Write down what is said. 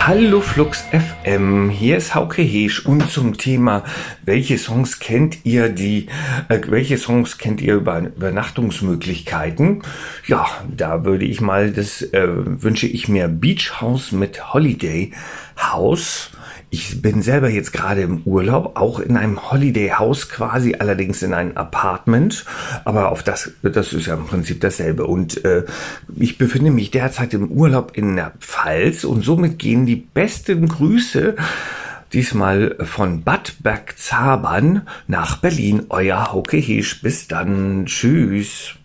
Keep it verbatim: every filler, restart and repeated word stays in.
Hallo Flux F M, hier ist Hauke Heesch und zum Thema, welche Songs kennt ihr, die, äh, welche Songs kennt ihr über Übernachtungsmöglichkeiten? Ja, da würde ich mal, das äh, wünsche ich mir Beach House mit Holiday House. Ich bin selber jetzt gerade im Urlaub, auch in einem Holiday House quasi, allerdings in einem Apartment, aber auf das, das ist ja im Prinzip dasselbe. Und äh, ich befinde mich derzeit im Urlaub in der Pfalz und somit gehen die besten Grüße diesmal von Bad Bergzabern nach Berlin. Euer Hauke Heesch. Bis dann. Tschüss.